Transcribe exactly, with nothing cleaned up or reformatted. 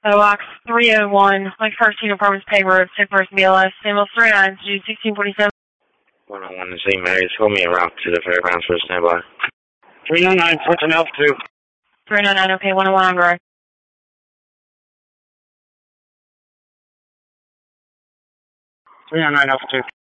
Uh, box three oh one, like first two apartments, pay road, tip first B L S, Samuel three oh nine, G sixteen forty-seven. one oh one to Saint Mary's, hold me a route to the fairgrounds for standby. three nine nine, Fortune Alpha two. three nine nine, okay, one oh one on guard. three nine nine, Alpha two.